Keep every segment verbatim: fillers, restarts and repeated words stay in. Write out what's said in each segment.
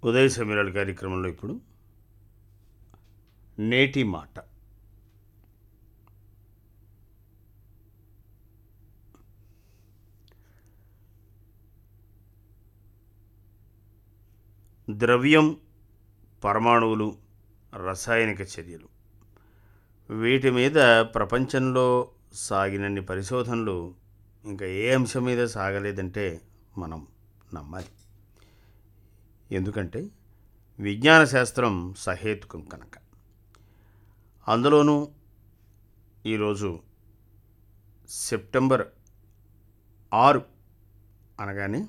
ఉదయ సమీరాల కార్యక్రమంలో ఇప్పుడు నేటి మాట. ద్రవ్యం, పరమాణువులు, రసాయనిక చర్యలు, వీటి మీద ప్రపంచంలో సాగినన్ని పరిశోధనలు ఇంకా ఏ అంశం మీద సాగలేదంటే మనం నమ్మాలి. ఎందుకంటే విజ్ఞాన శాస్త్రం సహేతుకం కనుక. అందులోనూ ఈరోజు సెప్టెంబర్ ఆరు అనగానే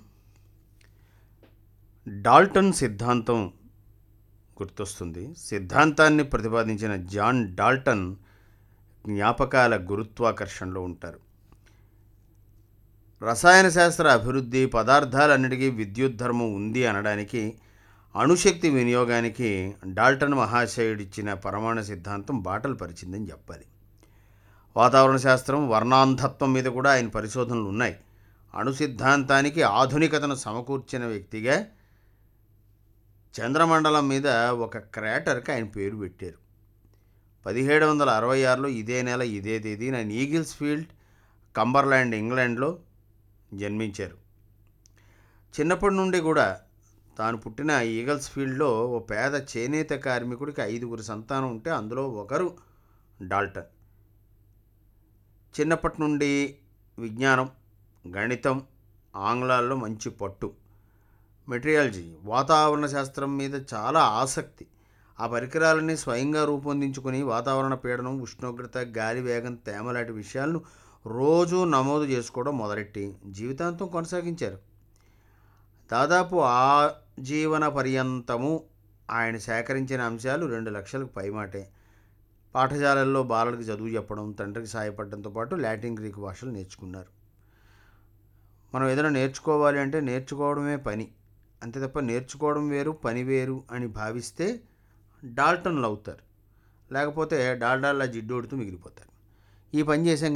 డాల్టన్ సిద్ధాంతం గుర్తొస్తుంది. సిద్ధాంతాన్ని ప్రతిపాదించిన జాన్ డాల్టన్ జ్ఞాపకాల గురుత్వాకర్షణలో ఉంటారు. రసాయన శాస్త్ర అభివృద్ధి, పదార్థాలన్నిటికీ విద్యుత్ ధర్మం ఉంది అనడానికి, అణుశక్తి వినియోగానికి డాల్టన్ మహాశయుడిచ్చిన పరమాణు సిద్ధాంతం బాటలు పరిచిందని చెప్పాలి. వాతావరణ శాస్త్రం, వర్ణాంధత్వం మీద కూడా ఆయన పరిశోధనలు ఉన్నాయి. అణు సిద్ధాంతానికి ఆధునికతను సమకూర్చిన వ్యక్తిగా చంద్రమండలం మీద ఒక క్రాటర్కి ఆయన పేరు పెట్టారు. పదిహేడు వందల అరవై ఆరులో ఇదే నెల ఇదే తేదీన ఈగిల్స్ ఫీల్డ్, కంబర్లాండ్, ఇంగ్లాండ్లో జన్మించారు. చిన్నప్పటి నుండి కూడా తాను పుట్టిన ఈగల్స్ ఫీల్డ్లో ఓ పేద చేనేత కార్మికుడికి ఐదుగురు సంతానం ఉంటే అందులో ఒకరు డాల్టన్. చిన్నప్పటి నుండి విజ్ఞానం, గణితం, ఆంగ్లాల్లో మంచి పట్టు, మెటీరియాలజీ, వాతావరణ శాస్త్రం మీద చాలా ఆసక్తి. ఆ పరికరాలని స్వయంగా రూపొందించుకొని వాతావరణ పీడనం, ఉష్ణోగ్రత, గాలి వేగం, తేమ లాంటి విషయాలను రోజూ నమోదు చేసుకోవడం మొదలెట్టి జీవితాంతం కొనసాగించారు. దాదాపు ఆ జీవన పర్యంతము ఆయన సేకరించిన అంశాలు రెండు లక్షలకు పైమాటే. పాఠశాలల్లో బాలలకు చదువు చెప్పడం, తండ్రికి సాయపడడంతో పాటు లాటిన్, గ్రీకు భాషలు నేర్చుకున్నారు. మనం ఏదైనా నేర్చుకోవాలి అంటే నేర్చుకోవడమే పని, అంతే తప్ప నేర్చుకోవడం వేరు, పని వేరు అని భావిస్తే డాల్టన్లు అవుతారు. లేకపోతే డాల్డాల్లా జిడ్డోడుతూ మిగిలిపోతారు. ఈ పని చేసాం